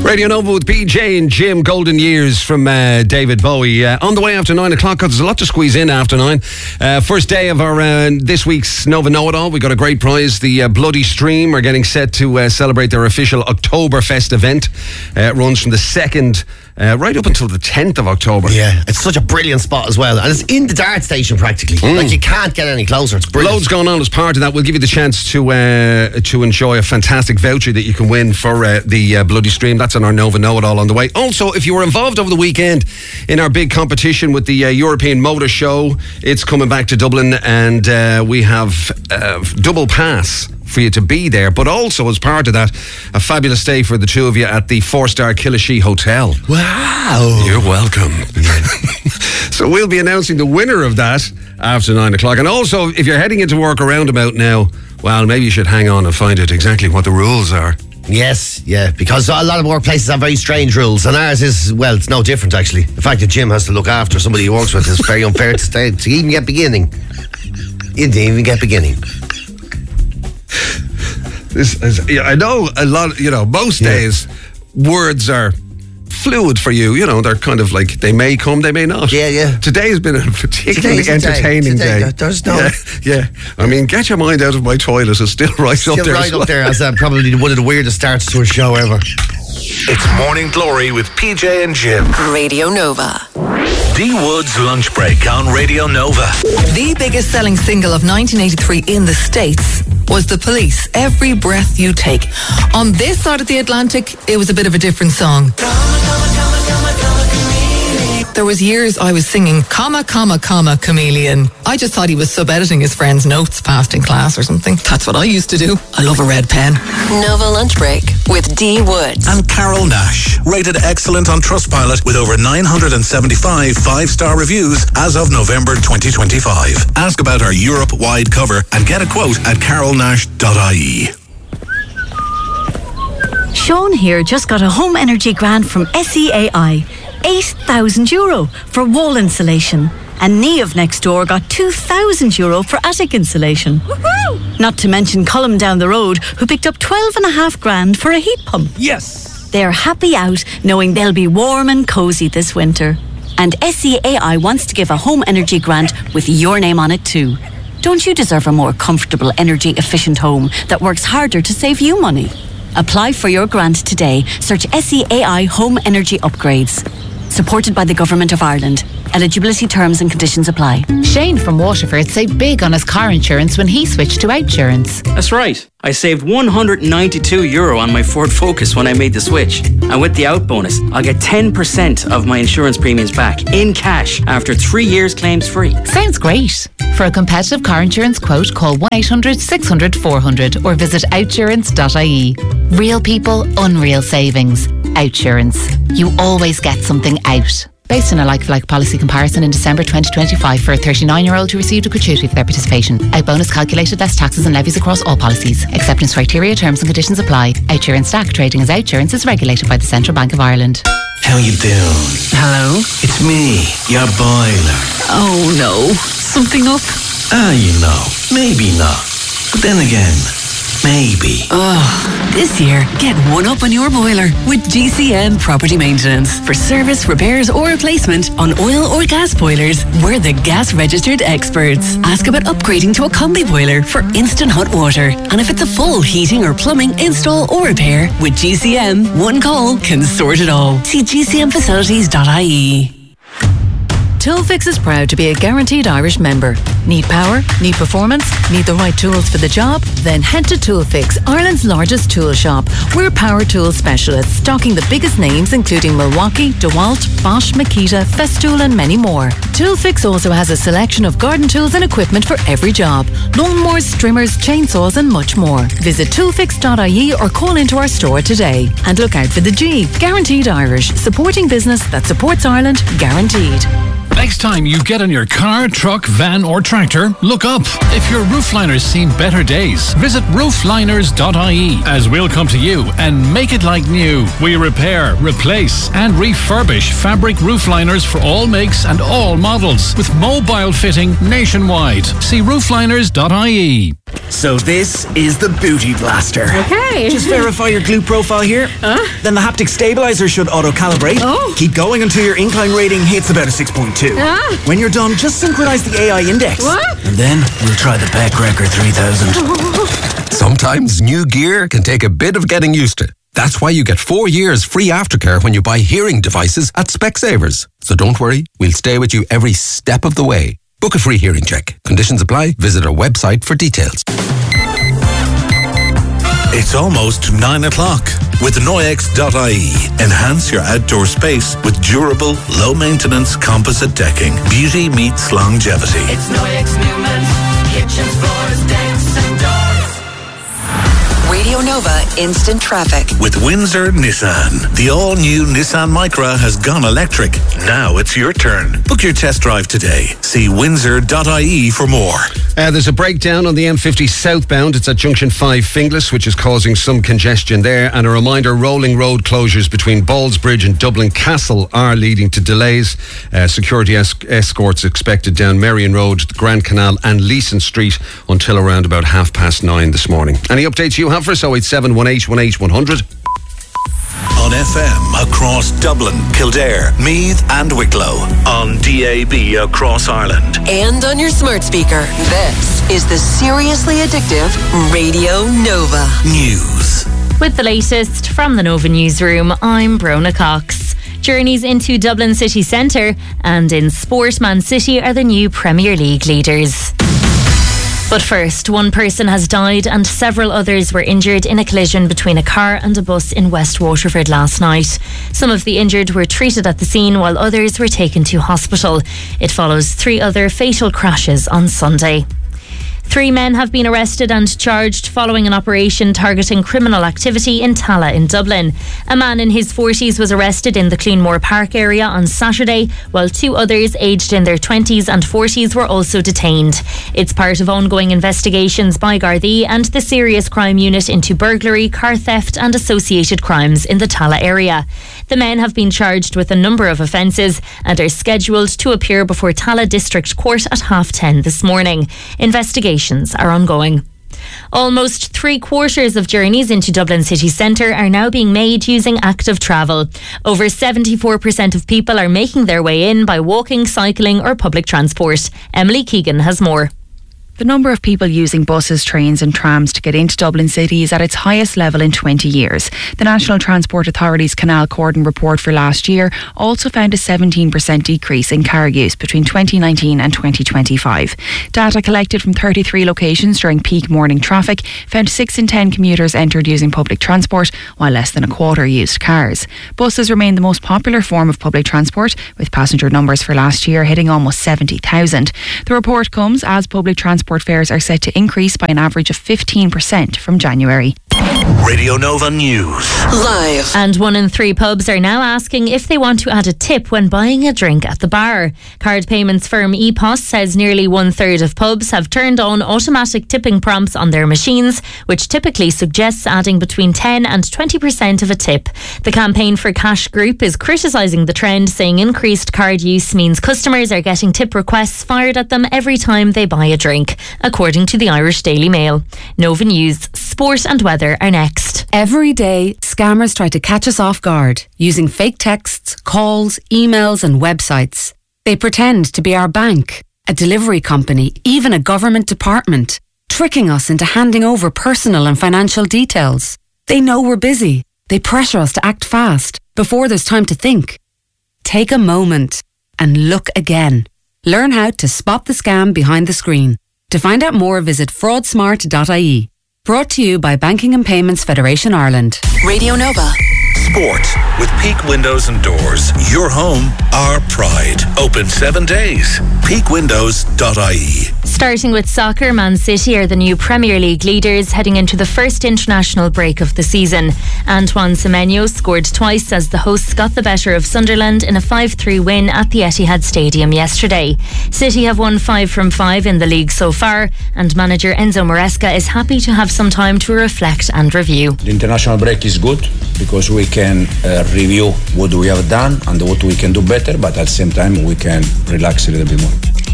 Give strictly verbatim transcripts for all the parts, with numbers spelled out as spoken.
Radio Nova with P J and Jim, Golden Years from uh, David Bowie. Uh, on the way after nine o'clock, because there's a lot to squeeze in after nine. Uh, first day of our uh, this week's Nova Know-It-All. We got a great prize. The uh, Bloody Stream are getting set to uh, celebrate their official Oktoberfest event. Uh, it runs from the second Uh, right up until the tenth of October. Yeah, it's such a brilliant spot as well. And it's in the Dart station practically. Mm. Like, you can't get any closer. It's brilliant. Loads going on as part of that. We'll give you the chance to uh, to enjoy a fantastic voucher that you can win for uh, the uh, Bloody Stream. That's on our Nova Know-It-All on the way. Also, if you were involved over the weekend in our big competition with the uh, European Motor Show, it's coming back to Dublin, and uh, we have uh, double pass for you to be there, but also as part of that, a fabulous stay for the two of you at the four-star Killashee Hotel. Wow. You're welcome. So we'll be announcing the winner of that after nine o'clock. And also, if you're heading into work around about now, well, maybe you should hang on and find out exactly what the rules are. Yes, yeah, because a lot of workplaces have very strange rules, and ours is, well, it's no different actually. The fact that Jim has to look after somebody he works with is very unfair to, stay, to even get beginning. You didn't even get beginning. This is, yeah, I know a lot, you know, most Yeah. days words are fluid for you. You know, they're kind of like, they may come, they may not. Yeah, yeah. Today's been a particularly Today's a day. entertaining Today, day. there's no- Yeah, yeah. I mean, Get Your Mind Out of My Toilet is still right Still up there. right up there as uh, probably one of the weirdest starts to a show ever. It's Morning Glory with P J and Jim. Radio Nova. D Wood's Lunch Break on Radio Nova. The biggest selling single of nineteen eighty-three in the States was The Police, Every Breath You Take. On this side of the Atlantic, it was a bit of a different song. There was years I was singing comma, comma, comma, chameleon. I just thought he was sub-editing his friend's notes passed in class or something. That's what I used to do. I love a red pen. Nova Lunch Break with D Woods. And Carol Nash, rated excellent on Trustpilot with over nine hundred seventy-five five-star reviews as of November twenty twenty-five. Ask about our Europe-wide cover and get a quote at carol nash dot I E. Sean here just got a home energy grant from S E A I. eight thousand euro for wall insulation. And Niamh next door got two thousand euro for attic insulation. Woohoo! Not to mention Colum down the road, who picked up twelve and a half grand for a heat pump. Yes! They're happy out knowing they'll be warm and cosy this winter. And S E A I wants to give a home energy grant with your name on it too. Don't you deserve a more comfortable, energy efficient home that works harder to save you money? Apply for your grant today. Search S E A I Home Energy Upgrades. Supported by the Government of Ireland. Eligibility terms and conditions apply. Shane from Waterford saved big on his car insurance when he switched to Outsurance. That's right. I saved one hundred ninety-two euro on my Ford Focus when I made the switch. And with the out bonus, I'll get ten percent of my insurance premiums back in cash after three years claims free. Sounds great. For a competitive car insurance quote, call one eight hundred six hundred four hundred or visit outsurance dot I E. Real people, unreal savings. Outsurance. You always get something out. Based on a like-for-like policy comparison in December twenty twenty-five for a thirty-nine-year-old who received a gratuity for their participation. Out bonus calculated less taxes and levies across all policies. Acceptance criteria, terms and conditions apply. Outsurance S A C trading as Outsurance is regulated by the Central Bank of Ireland. How you doing? Hello? It's me, your boiler. Oh no. Something up? Ah, you know, maybe not. But then again, maybe. Oh, this year, get one up on your boiler with G C M Property Maintenance. For service, repairs or replacement on oil or gas boilers, we're the gas registered experts. Ask about upgrading to a combi boiler for instant hot water. And if it's a full heating or plumbing install or repair, with G C M, one call can sort it all. See G C M facilities dot I E. Toolfix is proud to be a guaranteed Irish member. Need power? Need performance? Need the right tools for the job? Then head to Toolfix, Ireland's largest tool shop. We're power tool specialists, stocking the biggest names including Milwaukee, DeWalt, Bosch, Makita, Festool and many more. Toolfix also has a selection of garden tools and equipment for every job. Lawnmowers, trimmers, chainsaws and much more. Visit toolfix dot I E or call into our store today. And look out for the G, Guaranteed Irish, supporting business that supports Ireland, guaranteed. Next time you get in your car, truck, van or tractor, look up. If your roofliner's seen better days, visit roofliners dot I E as we'll come to you and make it like new. We repair, replace and refurbish fabric roofliners for all makes and all models with mobile fitting nationwide. See roofliners dot I E. So this is the Booty Blaster. Okay. Just verify your glute profile here. Uh? Then the haptic stabilizer should auto-calibrate. Oh. Keep going until your incline rating hits about a six point two. Ah. When you're done, just synchronize the A I index. What? And then we'll try the Peck Wrecker three thousand. Sometimes new gear can take a bit of getting used to. That's why you get four years free aftercare when you buy hearing devices at Specsavers. So don't worry, we'll stay with you every step of the way. Book a free hearing check. Conditions apply. Visit our website for details. It's almost nine o'clock. With Noyex dot I E, enhance your outdoor space with durable, low-maintenance composite decking. Beauty meets longevity. It's Noyex Newman. Kitchens, floors, decks and doors. Radio Nova Instant Traffic. With Windsor Nissan. The all-new Nissan Micra has gone electric. Now it's your turn. Book your test drive today. See Windsor dot I E for more. Uh, there's a breakdown on the M fifty southbound. It's at Junction five Finglas, which is causing some congestion there. And a reminder, rolling road closures between Ballsbridge and Dublin Castle are leading to delays. Uh, security es- escorts expected down Marion Road, the Grand Canal and Leeson Street until around about half past nine this morning. Any updates you have for us? oh eight seven one eight one eight one hundred. On F M across Dublin, Kildare, Meath and Wicklow. On D A B across Ireland. And on your smart speaker. This is the seriously addictive Radio Nova News. With the latest from the Nova Newsroom, I'm Brona Cox. Journeys into Dublin city centre and in sport, Man City are the new Premier League leaders. But first, one person has died and several others were injured in a collision between a car and a bus in West Waterford last night. Some of the injured were treated at the scene while others were taken to hospital. It follows three other fatal crashes on Sunday. Three men have been arrested and charged following an operation targeting criminal activity in Tala in Dublin. A man in his forties was arrested in the Clunemore Park area on Saturday, while two others aged in their twenties and forties were also detained. It's part of ongoing investigations by Gardaí and the Serious Crime Unit into burglary, car theft and associated crimes in the Tala area. The men have been charged with a number of offences and are scheduled to appear before Tala District Court at half ten this morning. Investigations are ongoing. Almost three quarters of journeys into Dublin city centre are now being made using active travel. Over seventy-four percent of people are making their way in by walking, cycling or public transport. Emily Keegan has more. The number of people using buses, trains and trams to get into Dublin City is at its highest level in twenty years. The National Transport Authority's Canal Cordon report for last year also found a seventeen percent decrease in car use between twenty nineteen and twenty twenty-five. Data collected from thirty-three locations during peak morning traffic found six in ten commuters entered using public transport, while less than a quarter used cars. Buses remain the most popular form of public transport, with passenger numbers for last year hitting almost seventy thousand. The report comes as public transport fares are set to increase by an average of fifteen percent from January. Radio Nova News. Live. And one in three pubs are now asking if they want to add a tip when buying a drink at the bar. Card payments firm E P O S says nearly one third of pubs have turned on automatic tipping prompts on their machines, which typically suggests adding between ten and twenty percent of a tip. The Campaign for Cash group is criticising the trend, saying increased card use means customers are getting tip requests fired at them every time they buy a drink, according to the Irish Daily Mail. Nova News, sport and weather are next. Every day, scammers try to catch us off guard using fake texts, calls, emails and websites. They pretend to be our bank, a delivery company, even a government department, tricking us into handing over personal and financial details. They know we're busy. They pressure us to act fast before there's time to think. Take a moment and look again. Learn how to spot the scam behind the screen. To find out more, visit fraud smart dot I E. Brought to you by Banking and Payments Federation Ireland. Radio Nova. Sport with Peak Windows and Doors. Your home, our pride. Open seven days. peak windows dot I E. Starting with soccer, Man City are the new Premier League leaders heading into the first international break of the season. Antoine Semenyo scored twice as the hosts got the better of Sunderland in a five three win at the Etihad Stadium yesterday. City have won five from five in the league so far, and manager Enzo Maresca is happy to have some time to reflect and review. The international break is good because we can uh, review what we have done and what we can do better, but at the same time we can relax a little bit more.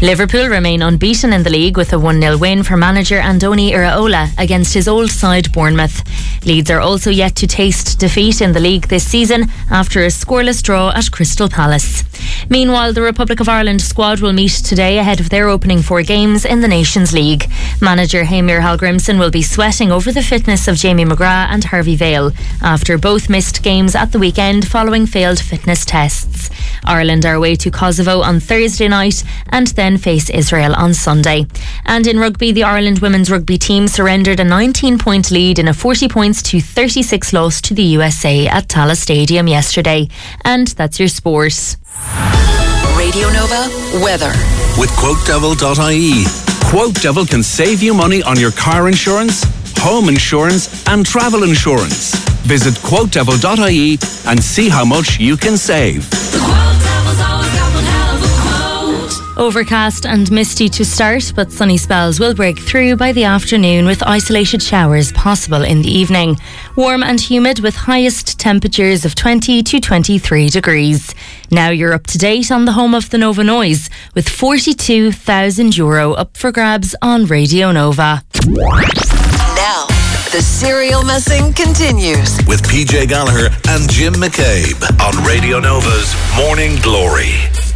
Liverpool remain unbeaten in the league with a one nil win for manager Andoni Iraola against his old side Bournemouth. Leeds are also yet to taste defeat in the league this season after a scoreless draw at Crystal Palace. Meanwhile, the Republic of Ireland squad will meet today ahead of their opening four games in the Nations League. Manager Heimir Hallgrimsson will be sweating over the fitness of Jamie McGrath and Harvey Vale after both missed games at the weekend following failed fitness tests. Ireland are away to Kosovo on Thursday night and then face Israel on Sunday. And in rugby, the Ireland women's rugby team surrendered a nineteen point lead in a forty points to thirty-six loss to the U S A at Tallaght Stadium yesterday. And that's your sport. Radio Nova weather. With quote devil dot I E. Quote Devil can save you money on your car insurance, home insurance and travel insurance. Visit quote devil dot I E and see how much you can save. Overcast and misty to start, but sunny spells will break through by the afternoon with isolated showers possible in the evening. Warm and humid with highest temperatures of twenty to twenty-three degrees. Now you're up to date on the home of the Nova Noise with forty-two thousand euro up for grabs on Radio Nova. Now, the serial messing continues. With P J Gallagher and Jim McCabe on Radio Nova's Morning Glory.